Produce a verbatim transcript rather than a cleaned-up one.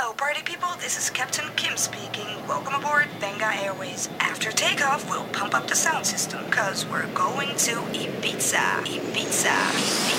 Hello, party people. This is Captain Kim speaking. Welcome aboard Benga Airways. After takeoff, we'll pump up the sound system, cause we're going to Ibiza. Ibiza. Ibiza.